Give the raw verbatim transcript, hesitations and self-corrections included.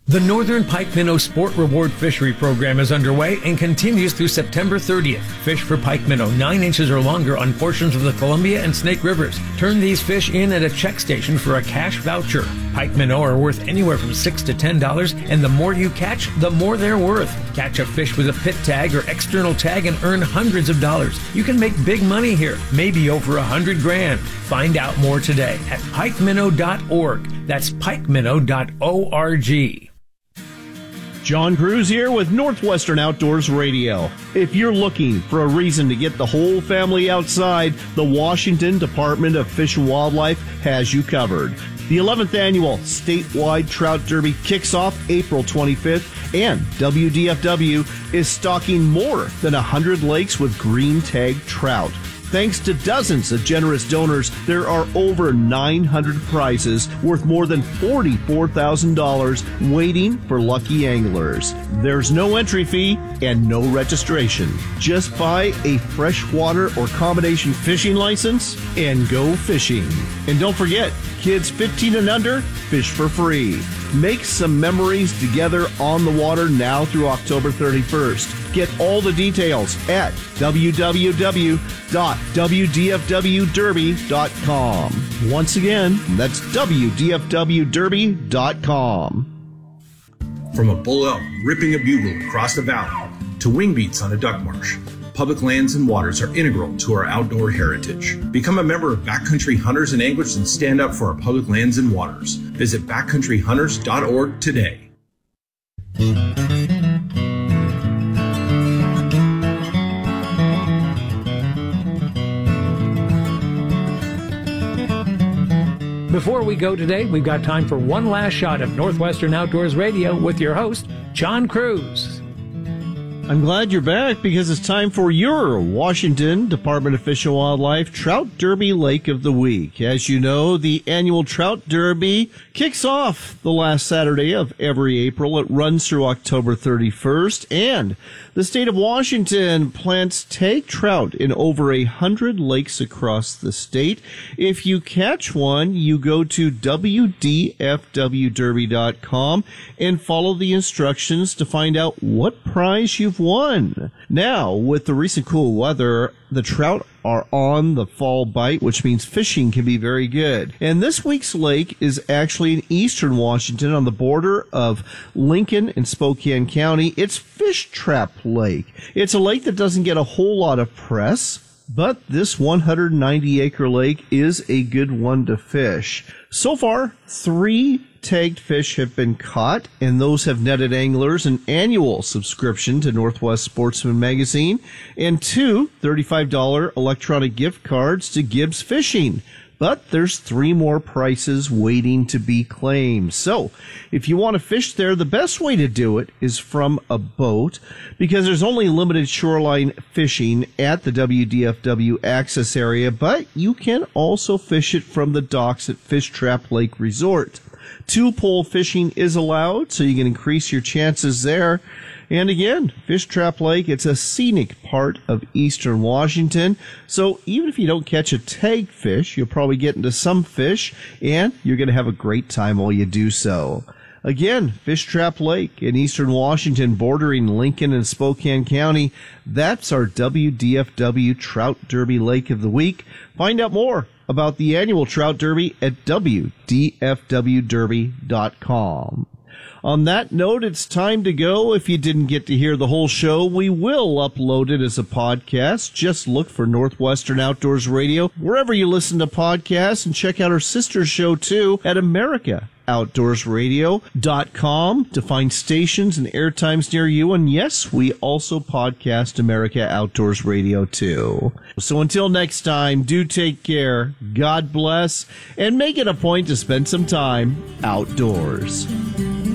The Northern Pike Minnow Sport Reward Fishery Program is underway and continues through September thirtieth. Fish for pike minnow nine inches or longer on portions of the Columbia and Snake Rivers. Turn these fish in at a check station for a cash voucher. Pike minnow are worth anywhere from six to ten dollars, and the more you catch, the more they're worth. Catch a fish with a pit tag or external tag and earn hundreds of dollars. You can make big money here, maybe over a hundred grand. Find out more today at pike minnow dot org. That's pike minnow dot org. John Cruz here with Northwestern Outdoors Radio. If you're looking for a reason to get the whole family outside, the Washington Department of Fish and Wildlife has you covered. The eleventh annual statewide trout derby kicks off April twenty-fifth, and W D F W is stocking more than one hundred lakes with green tag trout. Thanks to dozens of generous donors, there are over nine hundred prizes worth more than forty-four thousand dollars waiting for lucky anglers. There's no entry fee and no registration. Just buy a freshwater or combination fishing license and go fishing. And don't forget, kids fifteen and under, fish for free. Make some memories together on the water now through October thirty-first. Get all the details at w w w dot w d f w derby dot com. Once again, that's w d f w derby dot com. From a bull elk ripping a bugle across the valley to wing beats on a duck marsh, public lands and waters are integral to our outdoor heritage. Become a member of Backcountry Hunters and Anglers and stand up for our public lands and waters. Visit backcountry hunters dot org today. Before we go today, we've got time for one last shot of Northwestern Outdoors Radio with your host, John Cruz. I'm glad you're back because it's time for your Washington Department of Fish and Wildlife Trout Derby Lake of the Week. As you know, the annual Trout Derby kicks off the last Saturday of every April. It runs through October thirty-first, and the state of Washington plants tag trout in over a hundred lakes across the state. If you catch one, you go to w d f w derby dot com and follow the instructions to find out what prize you've won. Now, with the recent cool weather, the trout are on the fall bite, which means fishing can be very good. And this week's lake is actually in eastern Washington on the border of Lincoln and Spokane County. It's Fish Trap Lake. It's a lake that doesn't get a whole lot of press, but this one hundred ninety acre lake is a good one to fish. So far, three tagged fish have been caught, and those have netted anglers an annual subscription to Northwest Sportsman magazine and two thirty-five dollars electronic gift cards to Gibbs Fishing. But there's three more prizes waiting to be claimed. So if you want to fish there, the best way to do it is from a boat, because there's only limited shoreline fishing at the W D F W access area, but you can also fish it from the docks at Fish Trap Lake Resort. Two-pole fishing is allowed, so you can increase your chances there. And again, Fish Trap Lake, it's a scenic part of eastern Washington. So even if you don't catch a tag fish, you'll probably get into some fish, and you're going to have a great time while you do so. Again, Fish Trap Lake in eastern Washington, bordering Lincoln and Spokane County. That's our W D F W Trout Derby Lake of the Week. Find out more about the annual Trout Derby at w d f w derby dot com. On that note, it's time to go. If you didn't get to hear the whole show, we will upload it as a podcast. Just look for Northwestern Outdoors Radio wherever you listen to podcasts, and check out our sister show, too, at America Outdoors Radio dot com to find stations and airtimes near you. And yes, we also podcast America Outdoors Radio, too. So until next time, do take care, God bless, and make it a point to spend some time outdoors.